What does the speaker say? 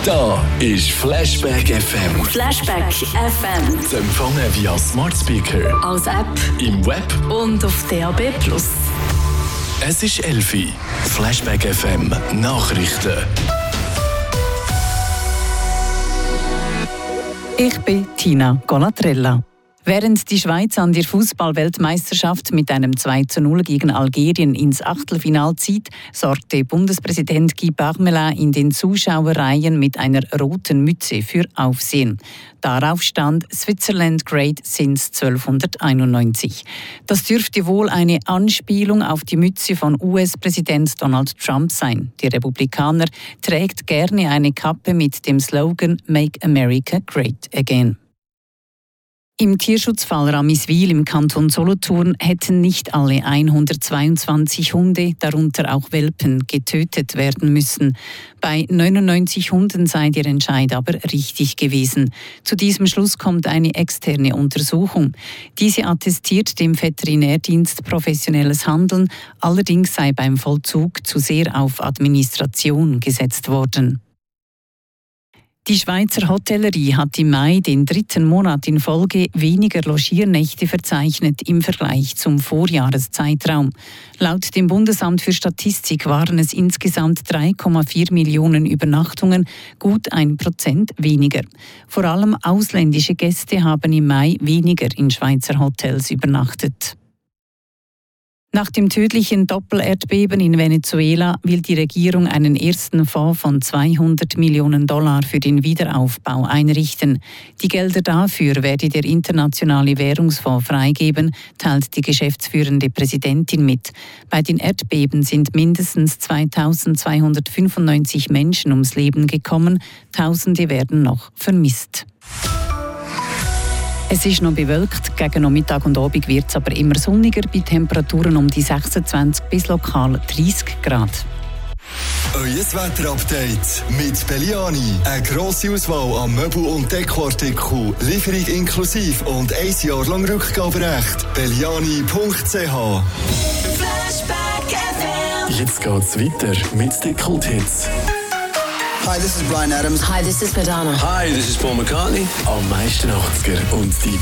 Da ist Flashback FM. Flashback FM. Zu empfangen via Smart Speaker, Als App im Web und auf DAB+. Es ist 11 Uhr. Flashback FM Nachrichten. Ich bin Tina Colatrella. Während die Schweiz an der Fußball-Weltmeisterschaft mit einem 2:0 gegen Algerien ins Achtelfinale zieht, sorgte Bundespräsident Guy Parmelin in den Zuschauerreihen mit einer roten Mütze für Aufsehen. Darauf stand Switzerland Great since 1291. Das dürfte wohl eine Anspielung auf die Mütze von US-Präsident Donald Trump sein. Die Republikaner trägt gerne eine Kappe mit dem Slogan Make America Great Again. Im Tierschutzfall Ramiswil im Kanton Solothurn hätten nicht alle 122 Hunde, darunter auch Welpen, getötet werden müssen. Bei 99 Hunden sei der Entscheid aber richtig gewesen. Zu diesem Schluss kommt eine externe Untersuchung. Diese attestiert dem Veterinärdienst professionelles Handeln, allerdings sei beim Vollzug zu sehr auf Administration gesetzt worden. Die Schweizer Hotellerie hat im Mai den 3. Monat in Folge weniger Logiernächte verzeichnet im Vergleich zum Vorjahreszeitraum. Laut dem Bundesamt für Statistik waren es insgesamt 3,4 Millionen Übernachtungen, gut 1% weniger. Vor allem ausländische Gäste haben im Mai weniger in Schweizer Hotels übernachtet. Nach dem tödlichen Doppelerdbeben in Venezuela will die Regierung einen ersten Fonds von $200 Millionen für den Wiederaufbau einrichten. Die Gelder dafür werde der Internationale Währungsfonds freigeben, teilt die geschäftsführende Präsidentin mit. Bei den Erdbeben sind mindestens 2295 Menschen ums Leben gekommen, Tausende werden noch vermisst. Es ist noch bewölkt, gegen Mittag und Abend wird es aber immer sonniger, bei Temperaturen um die 26 bis lokal 30 Grad. Euer Wetterupdate mit Belliani. Eine grosse Auswahl an Möbel- und Dekoartikeln, Lieferung inklusive und 1 Jahr lang Rückgaberecht. Belliani.ch. Jetzt geht's weiter mit den Kulthits. Hi, this is Bryan Adams. Hi, this is Madonna. Hi, this is Paul McCartney. Am meisten 80er und die